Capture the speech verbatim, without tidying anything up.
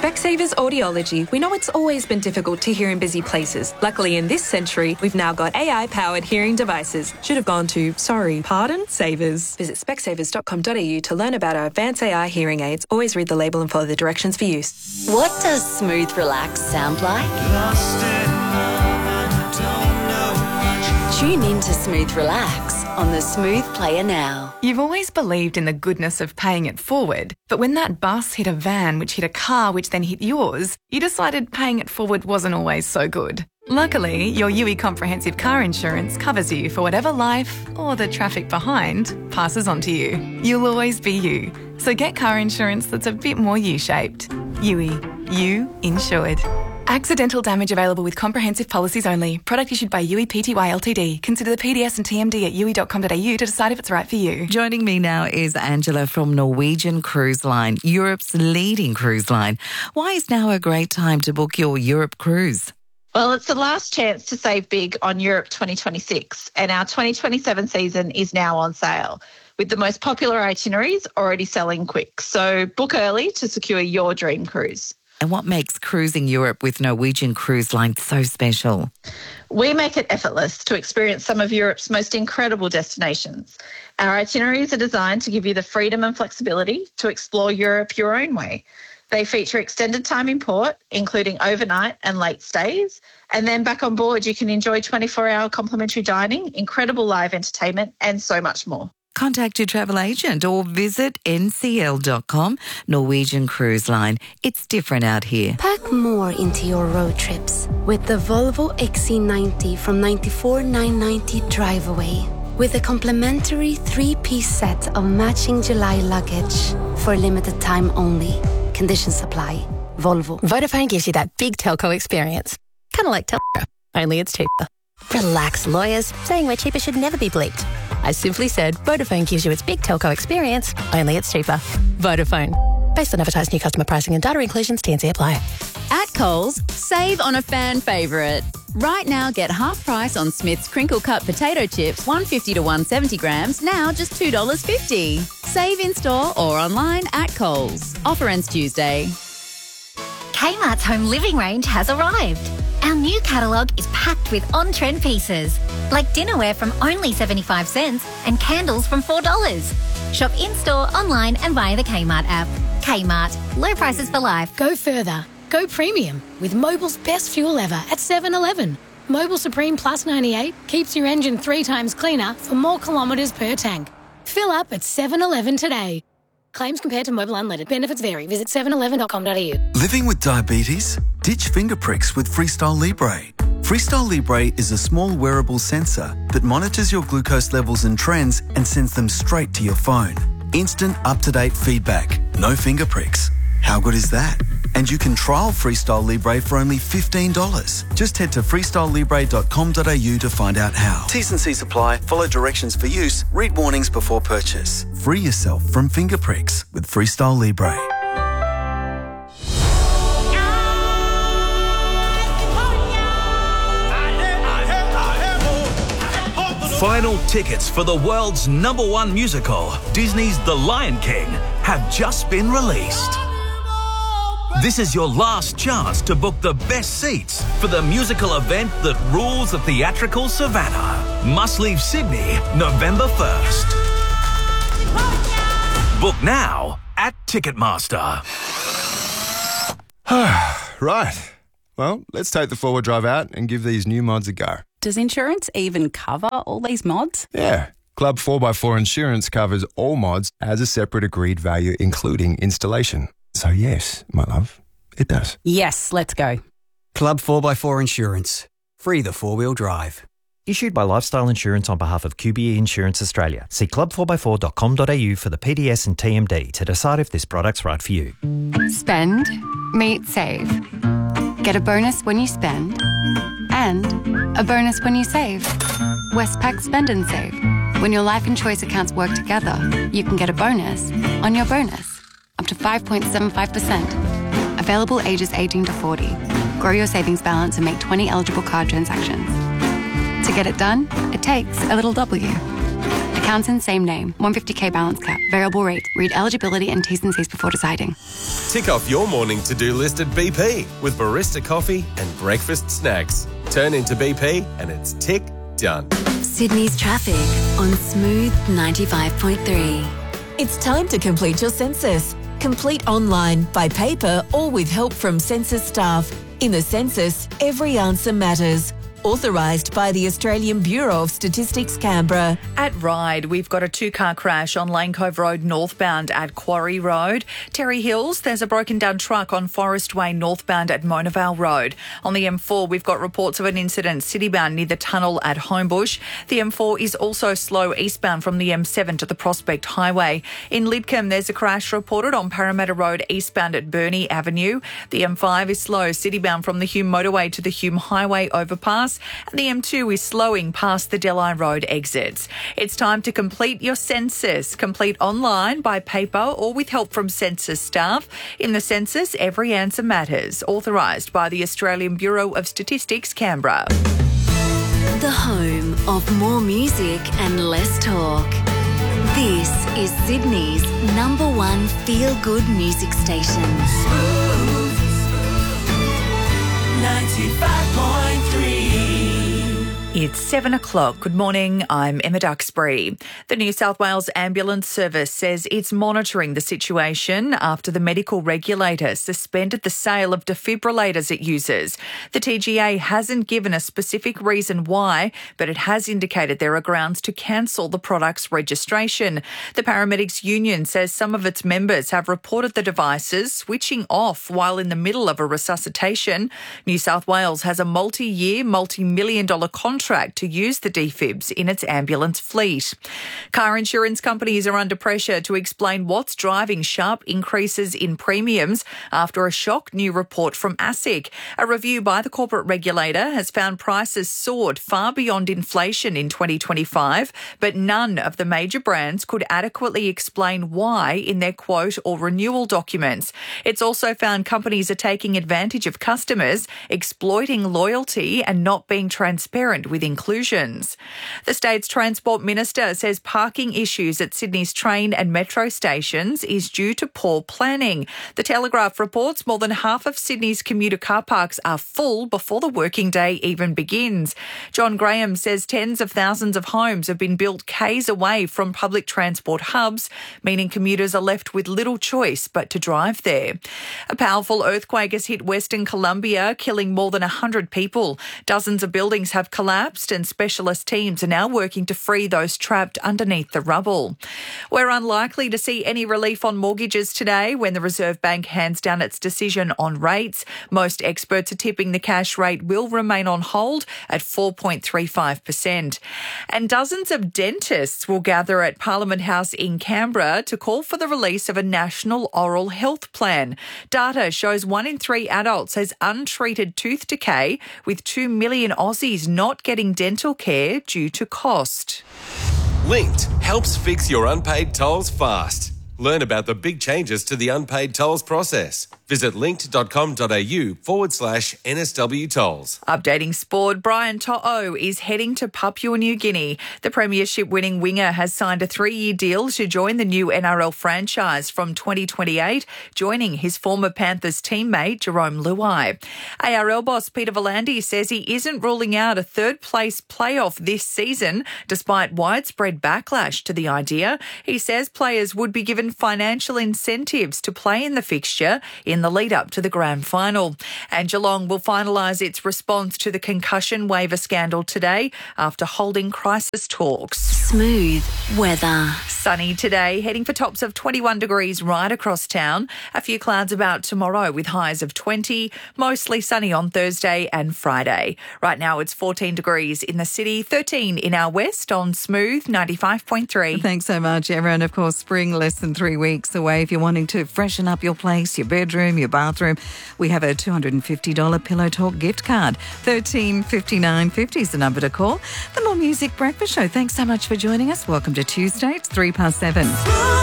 Specsavers Audiology. We know it's always been difficult to hear in busy places. Luckily, in this century, we've now got A I-powered hearing devices. Should have gone to, sorry, pardon, Savers. Visit specsavers dot com dot a u to learn about our advanced A I hearing aids. Always read the label and follow the directions for use. What does smooth relax sound like? Tune in to Smooth Relax on the Smooth Player now. You've always believed in the goodness of paying it forward, but when that bus hit a van which hit a car which then hit yours, you decided paying it forward wasn't always so good. Luckily, your U I Comprehensive Car Insurance covers you for whatever life, or the traffic behind, passes on to you. You'll always be you. So get car insurance that's a bit more U-shaped. U I. You insured. Accidental damage available with comprehensive policies only. Product issued by U I Pty Ltd. Consider the P D S and T M D at u i dot com dot a u to decide if it's right for you. Joining me now is Angela from Norwegian Cruise Line, Europe's leading cruise line. Why is now a great time to book your Europe cruise? Well, it's the last chance to save big on Europe twenty twenty-six, and our twenty twenty-seven season is now on sale, with the most popular itineraries already selling quick. So book early to secure your dream cruise. And what makes cruising Europe with Norwegian Cruise Line so special? We make it effortless to experience some of Europe's most incredible destinations. Our itineraries are designed to give you the freedom and flexibility to explore Europe your own way. They feature extended time in port, including overnight and late stays. And then back on board, you can enjoy twenty-four hour complimentary dining, incredible live entertainment, and so much more. Contact your travel agent or visit n c l dot com. Norwegian Cruise Line. It's different out here. Pack more into your road trips with the Volvo X C ninety from ninety-four thousand nine hundred ninety drive away. With a complimentary three-piece set of matching July luggage for a limited time only. Conditions apply. Volvo. Vodafone gives you that big telco experience. Kind of like Telstra, only it's cheaper. Relax, lawyers. Saying we're cheaper should never be bleeped. I simply said Vodafone gives you its big telco experience, only it's cheaper. Vodafone. Based on advertised new customer pricing and data inclusions, T and C apply. At Coles, save on a fan favourite. Right now, get half price on Smith's crinkle cut potato chips, one fifty to one seventy grams, now just two dollars fifty. Save in store or online at Coles. Offer ends Tuesday. Kmart's home living range has arrived. Our new catalogue is packed with on-trend pieces, like dinnerware from only seventy-five cents and candles from four dollars. Shop in-store, online and via the Kmart app. Kmart, low prices for life. Go further. Go premium with Mobil's best fuel ever at seven eleven. Mobil Supreme Plus ninety-eight keeps your engine three times cleaner for more kilometres per tank. Fill up at seven eleven today. Claims compared to Mobil Unleaded. Benefits vary. Visit seven eleven dot com dot a u. Living with diabetes? Ditch finger pricks with Freestyle Libre. Freestyle Libre is a small wearable sensor that monitors your glucose levels and trends and sends them straight to your phone. Instant, up-to-date feedback. No finger pricks. How good is that? And you can trial Freestyle Libre for only fifteen dollars. Just head to freestyle libre dot com dot a u to find out how. T's and C's apply. Follow directions for use. Read warnings before purchase. Free yourself from finger pricks with Freestyle Libre. Final tickets for the world's number one musical, Disney's The Lion King, have just been released. This is your last chance to book the best seats for the musical event that rules the theatrical savannah. Must leave Sydney November first. Book now at Ticketmaster. Right. Well, let's take the four-wheel drive out and give these new mods a go. Does insurance even cover all these mods? Yeah. Club four by four Insurance covers all mods as a separate agreed value, including installation. So yes, my love, it does. Yes, let's go. Club four by four Insurance. Free the four-wheel drive. Issued by Lifestyle Insurance on behalf of Q B E Insurance Australia. See club four by four dot com dot a u for the P D S and T M D to decide if this product's right for you. Spend, meet, save. Get a bonus when you spend and a bonus when you save. Westpac Spend and Save. When your life and choice accounts work together, you can get a bonus on your bonus. Up to five point seven five percent. Available ages eighteen to forty. Grow your savings balance and make twenty eligible card transactions. To get it done, it takes a little W. Accounts in same name. one hundred fifty thousand balance cap. Variable rate. Read eligibility and T's and C's before deciding. Tick off your morning to-do list at B P with barista coffee and breakfast snacks. Turn into B P and it's tick done. Sydney's traffic on Smooth ninety-five point three. It's time to complete your census. Complete online, by paper, or with help from census staff. In the census, every answer matters. Authorised by the Australian Bureau of Statistics, Canberra. At Ryde, we've got a two-car crash on Lane Cove Road northbound at Quarry Road. Terry Hills, there's a broken-down truck on Forest Way northbound at Mona Vale Road. On the M four, we've got reports of an incident citybound near the tunnel at Homebush. The M four is also slow eastbound from the M seven to the Prospect Highway. In Lidcombe, there's a crash reported on Parramatta Road eastbound at Burnie Avenue. The M five is slow citybound from the Hume Motorway to the Hume Highway overpass. And the M two is slowing past the Delhi Road exits. It's time to complete your census. Complete online, by paper, or with help from census staff. In the census, every answer matters. Authorised by the Australian Bureau of Statistics, Canberra. The home of more music and less talk. This is Sydney's number one feel-good music station. Smooth ninety-five point three. It's seven o'clock. Good morning. I'm Emma Duxbury. The New South Wales Ambulance Service says it's monitoring the situation after the medical regulator suspended the sale of defibrillators it uses. The T G A hasn't given a specific reason why, but it has indicated there are grounds to cancel the product's registration. The Paramedics Union says some of its members have reported the devices switching off while in the middle of a resuscitation. New South Wales has a multi-year, multi-million dollar contract to use the defibs in its ambulance fleet. Car insurance companies are under pressure to explain what's driving sharp increases in premiums after a shock new report from ASIC. A review by the corporate regulator has found prices soared far beyond inflation in twenty twenty-five, but none of the major brands could adequately explain why in their quote or renewal documents. It's also found companies are taking advantage of customers, exploiting loyalty and not being transparent with inclusions. The state's Transport Minister says parking issues at Sydney's train and metro stations is due to poor planning. The Telegraph reports more than half of Sydney's commuter car parks are full before the working day even begins. John Graham says tens of thousands of homes have been built k's away from public transport hubs, meaning commuters are left with little choice but to drive there. A powerful earthquake has hit Western Colombia, killing more than one hundred people. Dozens of buildings have collapsed and specialist teams are now working to free those trapped underneath the rubble. We're unlikely to see any relief on mortgages today when the Reserve Bank hands down its decision on rates. Most experts are tipping the cash rate will remain on hold at four point three five percent. And dozens of dentists will gather at Parliament House in Canberra to call for the release of a national oral health plan. Data shows one in three adults has untreated tooth decay, with two million Aussies not getting dental care due to cost. Linked helps fix your unpaid tolls fast. Learn about the big changes to the unpaid tolls process. Visit linked.com.au forward slash NSW tolls. Updating sport, Brian To'o is heading to Papua New Guinea. The premiership-winning winger has signed a three-year deal to join the new N R L franchise from twenty twenty-eight, joining his former Panthers teammate Jerome Luai. A R L boss Peter V'landys says he isn't ruling out a third-place playoff this season, despite widespread backlash to the idea. He says players would be given financial incentives to play in the fixture in the lead-up to the grand final. And Geelong will finalise its response to the concussion waiver scandal today after holding crisis talks. Smooth weather. Sunny today, heading for tops of twenty-one degrees right across town. A few clouds about tomorrow with highs of twenty. Mostly sunny on Thursday and Friday. Right now it's fourteen degrees in the city, thirteen in our west on Smooth ninety-five point three. Thanks so much, Emma. And of course, spring less than three weeks away. If you're wanting to freshen up your place, your bedroom, your bathroom, we have a two hundred fifty dollars Pillow Talk gift card. thirteen fifty-nine fifty is the number to call. The More Music Breakfast Show. Thanks so much for joining us. Welcome to Tuesday. It's three past seven.